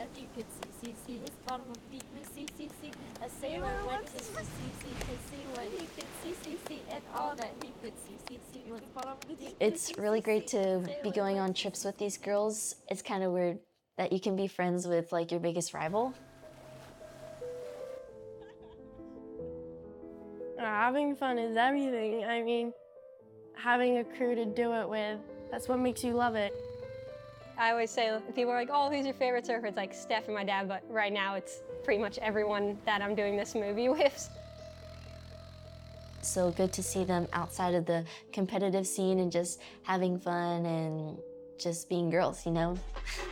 that he could see his bottom of feet, see, a sailor went to see what he could see, and all that he could see was bottom of the deep. It's really great to be going on trips with these girls. It's kind of weird that you can be friends with like your biggest rival. Having fun is everything. I mean, having a crew to do it with, that's what makes you love it. I always say, people are like, oh, who's your favorite surfer? It's like Steph and my dad, but right now it's pretty much everyone that I'm doing this movie with. So good to see them outside of the competitive scene and just having fun and just being girls, you know?